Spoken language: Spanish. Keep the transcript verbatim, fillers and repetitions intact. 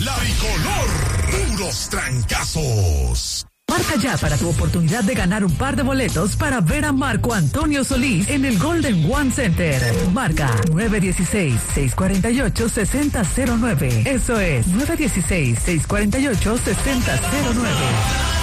La Bicolor, puros trancazos. Marca ya para tu oportunidad de ganar un par de boletos para ver a Marco Antonio Solís en el Golden One Center. Marca nueve uno seis, seis cuatro ocho, seis cero cero nueve. Eso es nueve uno seis, seis cuatro ocho, seis cero cero nueve.